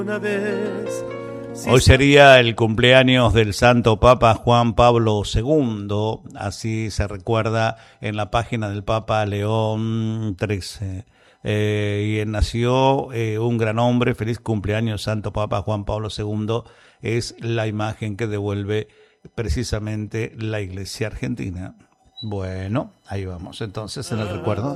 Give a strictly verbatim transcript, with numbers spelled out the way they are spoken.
Una vez. Hoy sería el cumpleaños del Santo Papa Juan Pablo segundo, así se recuerda en la página del Papa León trece. Eh, y nació eh, un gran hombre, feliz cumpleaños Santo Papa Juan Pablo segundo, es la imagen que devuelve precisamente la Iglesia Argentina. Bueno, ahí vamos entonces en el recuerdo.